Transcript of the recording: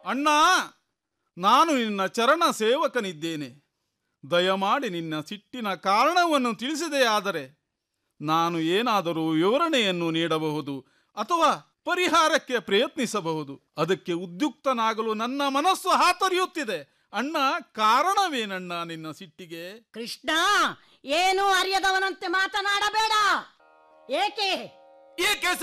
ಅಣ್ಣ, ನಾನು ನಿನ್ನ ಚರಣ ಸೇವಕನಿದ್ದೇನೆ. ದಯಮಾಡಿ ನಿನ್ನ ಸಿಟ್ಟಿನ ಕಾರಣವನ್ನು ತಿಳಿಸಿದೆಯಾದರೆ ನಾನು ಏನಾದರೂ ವಿವರಣೆಯನ್ನು ನೀಡಬಹುದು ಅಥವಾ ಪರಿಹಾರಕ್ಕೆ ಪ್ರಯತ್ನಿಸಬಹುದು. ಅದಕ್ಕೆ ಉದ್ಯುಕ್ತನಾಗಲು ನನ್ನ ಮನಸ್ಸು ಹಾತೊರೆಯುತ್ತಿದೆ. ಅಣ್ಣ, ಕಾರಣವೇನಣ್ಣ ನಿನ್ನ ಸಿಟ್ಟಿಗೆ? ಕೃಷ್ಣ, ಏನು ಅರಿಯದವನಂತೆ ಮಾತನಾಡಬೇಡ. ಏಕೆ ಏಕೆ